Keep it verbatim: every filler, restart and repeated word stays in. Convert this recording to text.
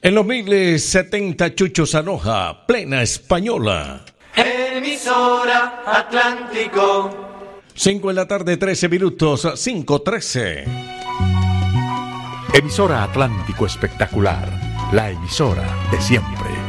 En los mil setenta, Chucho Zanoja, plena española. Emisora Atlántico. cinco de la tarde, trece minutos, cinco trece. Emisora Atlántico Espectacular, la emisora de siempre.